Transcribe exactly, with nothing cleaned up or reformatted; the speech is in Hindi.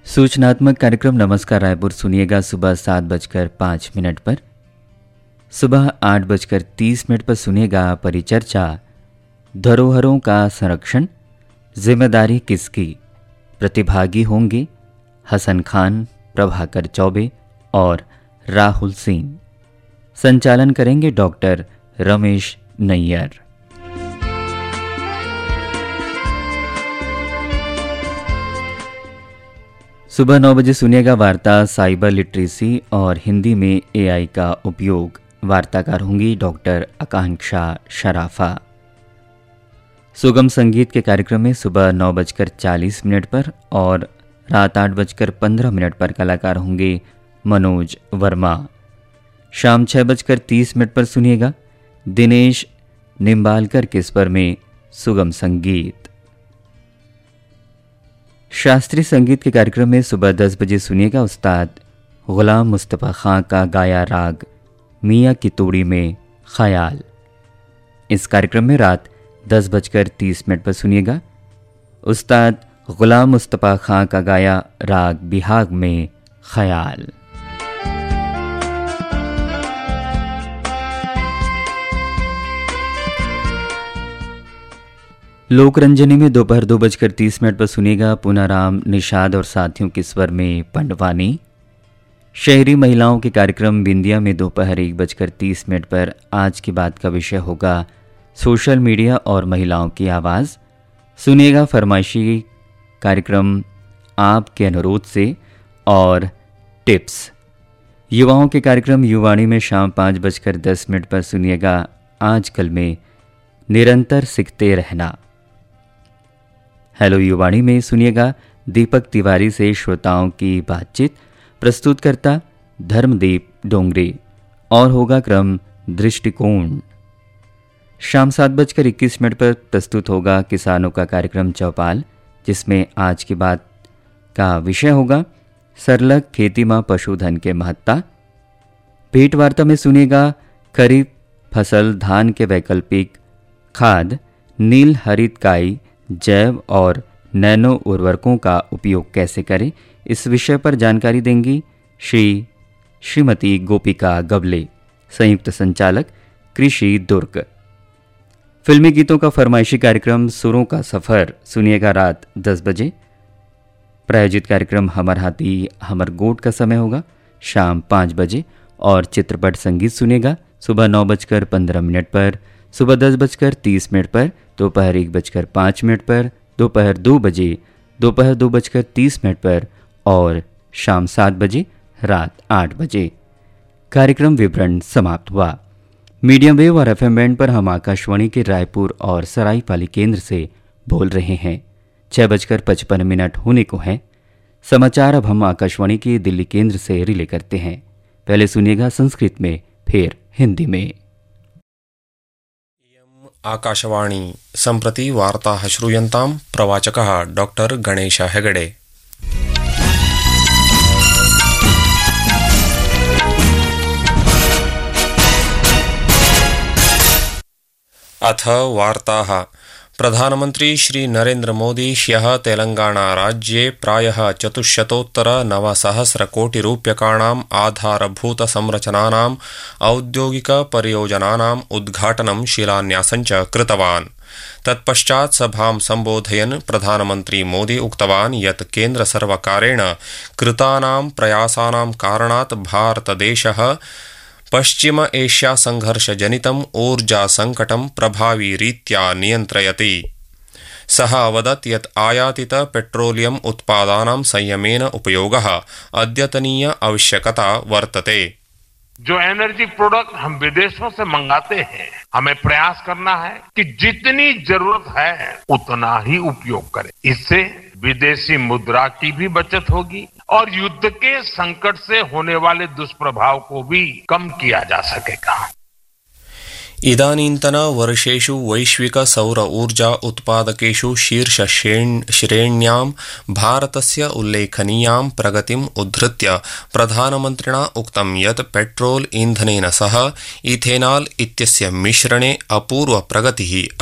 सूचनात्मक कार्यक्रम नमस्कार रायपुर सुनिएगा सुबह सात बजकर पाँच मिनट पर। सुबह आठ बजकर तीस मिनट पर सुनिएगा परिचर्चा धरोहरों का संरक्षण जिम्मेदारी किसकी। प्रतिभागी होंगे हसन खान, प्रभाकर चौबे और राहुल सिंह। संचालन करेंगे डॉक्टर रमेश नैयर। सुबह नौ बजे सुनिएगा वार्ता साइबर लिटरेसी और हिंदी में एआई का उपयोग। वार्ताकार होंगी डॉक्टर आकांक्षा शराफा। सुगम संगीत के कार्यक्रम में सुबह नौ बजकर चालीस मिनट पर और रात आठ बजकर पंद्रह मिनट पर कलाकार होंगे मनोज वर्मा। शाम छः बजकर तीस मिनट पर सुनिएगा दिनेश निम्बालकर के स्वर में सुगम संगीत। शास्त्रीय संगीत के कार्यक्रम में सुबह दस बजे सुनिएगा उस्ताद गुलाम मुस्तफ़ा खां का गाया राग मियाँ की तोड़ी में ख्याल। इस कार्यक्रम में रात दस बजकर तीस मिनट पर सुनिएगा उस्ताद गुलाम मुस्तफ़ा खां का गाया राग बिहाग में ख्याल। लोकरंजनी में दोपहर दो बजकर तीस मिनट पर सुनिएगा पुनाराम निषाद और साथियों के स्वर में पंडवानी। शहरी महिलाओं के कार्यक्रम बिंदिया में दोपहर एक बजकर तीस मिनट पर आज की बात का विषय होगा सोशल मीडिया और महिलाओं की आवाज़। सुनिएगा फरमाइशी कार्यक्रम आपके अनुरोध से और टिप्स। युवाओं के कार्यक्रम युवाणी में शाम पाँच बजकर दस मिनट पर सुनिएगा आजकल में निरंतर सीखते रहना। हेलो युवाणी में सुनिएगा दीपक तिवारी से श्रोताओं की बातचीत। प्रस्तुतकर्ता धर्मदीप डोंगरे और होगा क्रम दृष्टिकोण। शाम सात बजकर इक्कीस मिनट पर प्रस्तुत होगा किसानों का कार्यक्रम चौपाल, जिसमें आज की बात का विषय होगा सरलग खेती मां पशुधन के महत्ता। भेंट वार्ता में सुनिएगा खरीफ फसल धान के वैकल्पिक खाद नील हरित काई जैव और नैनो उर्वरकों का उपयोग कैसे करें, इस विषय पर जानकारी देंगी श्री श्रीमती गोपिका गबले, संयुक्त संचालक कृषि दुर्ग। फिल्मी गीतों का फरमाइशी कार्यक्रम सुरों का सफर सुनिएगा रात दस बजे। प्रायोजित कार्यक्रम हमर हाथी हमर गोट का समय होगा शाम पाँच बजे और चित्रपट संगीत सुनिएगा सुबह नौ बजकर पंद्रह मिनट पर, सुबह दस बजकर तीस मिनट पर, दोपहर एक बजकर पाँच मिनट पर, दोपहर दो बजे, दोपहर दो बजकर तीस मिनट पर और शाम सात बजे, रात आठ बजे। कार्यक्रम विवरण समाप्त हुआ। मीडियम वेव और एफएम बैंड पर हम आकाशवाणी के रायपुर और सरायपाली केंद्र से बोल रहे हैं। छः बजकर पचपन मिनट होने को हैं। समाचार अब हम आकाशवाणी के दिल्ली केंद्र से रिले करते हैं। पहले सुनिएगा संस्कृत में, फिर हिंदी में। आकाशवाणी सम्प्रति वार्ताः श्रूयन्ताम्। प्रवाचकः डॉक्टर गणेश हेगडे। अथ वार्ताः। प्रधानमन्त्री श्री नरेन्द्र मोदी ह्यः तेलंगाना राज्ये प्रायः चतुश्शतोत्तर नवसहस्रकोटिरूप्यकाणाम् आधारभूतसंरचनानाम् औद्योगिकपरियोजनानाम् उद्घाटनं शिलान्यासं च कृतवान्। तत्पश्चात् सभां सम्बोधयन् प्रधानमन्त्री मोदी उक्तवान् यत् केन्द्रसर्वकारेण कृतानां प्रयासानां कारणात् भारतदेशः पश्चिम एशिया संघर्षजनितम् ऊर्जा संकटं प्रभावी रीत्या नियन्त्रयति। सः अवदत् यत् आयातित पेट्रोलियम उत्पादानां संयमेन उपयोगः अद्यतनीय आवश्यकता वर्तते। जो एनर्जी प्रोडक्ट हम विदेशों से मंगाते हैं, हमें प्रयास करना है कि जितनी जरूरत है उतना ही उपयोग करें। इससे विदेशी मुद्रा की भी बचत होगी और युद्ध के संकट से होने वाले दुष्प्रभाव को भी कम किया जा सकेगा। इदानीन्तन वर्षेषु वैश्विक सौर ऊर्जा उत्पादकेषु शीर्ष श्रेण्यां भारतस्य उल्लेखनीयां प्रगतिम् उद्धृत्य प्रधानमन्त्रिणा उक्तं यत् पेट्रोल ईन्धनेन सह इथेनाल इत्यस्य मिश्रणे अपूर्व प्रगतिः